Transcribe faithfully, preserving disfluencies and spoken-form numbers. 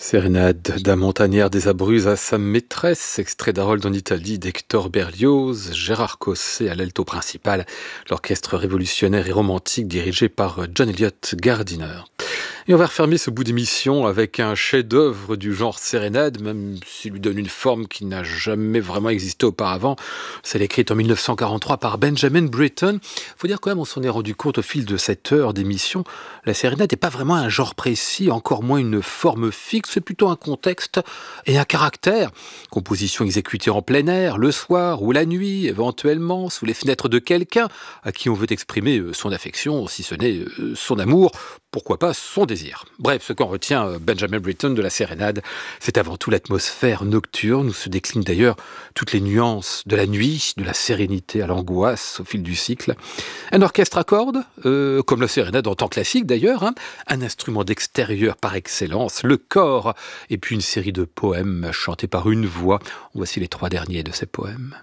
Sérénade d'un montagnard des Abruzzes à sa maîtresse, extrait d'Harold en Italie d'Hector Berlioz, Gérard Cosset à l'alto principal, l'orchestre révolutionnaire et romantique dirigé par John Eliot Gardiner. Et on va refermer ce bout d'émission avec un chef-d'œuvre du genre sérénade, même s'il lui donne une forme qui n'a jamais vraiment existé auparavant. C'est écrite en mille neuf cent quarante-trois par Benjamin Britten. Faut dire quand même, on s'en est rendu compte au fil de cette heure d'émission, la sérénade n'est pas vraiment un genre précis, encore moins une forme fixe, c'est plutôt un contexte et un caractère. Composition exécutée en plein air, le soir ou la nuit, éventuellement, sous les fenêtres de quelqu'un à qui on veut exprimer son affection, si ce n'est son amour, pourquoi pas son désir. Bref, ce qu'en retient Benjamin Britten de la sérénade, c'est avant tout l'atmosphère nocturne où se déclinent d'ailleurs toutes les nuances de la nuit, de la sérénité à l'angoisse au fil du cycle. Un orchestre à cordes, euh, comme la sérénade en temps classique d'ailleurs, hein, un instrument d'extérieur par excellence, le cor, et puis une série de poèmes chantés par une voix. Voici les trois derniers de ces poèmes.